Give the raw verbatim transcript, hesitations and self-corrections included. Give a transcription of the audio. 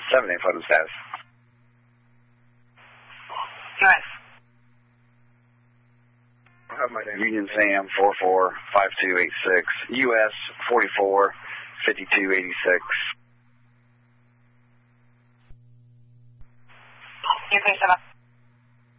seven eight, photo status. U S. Union Sam four four five two eight six, U S forty-four fifty-two eighty-six. U K seven.